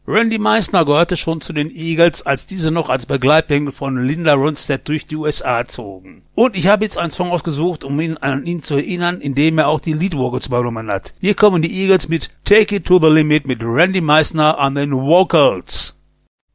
Randy Meisner gehörte schon zu den Eagles, als diese noch als Begleitband von Linda Ronstadt durch die USA zogen. Und ich habe jetzt einen Song ausgesucht, um an ihn zu erinnern, in dem er auch die Lead-Vocals übernommen hat. Hier kommen die Eagles mit Take It to the Limit mit Randy Meisner an den Vocals.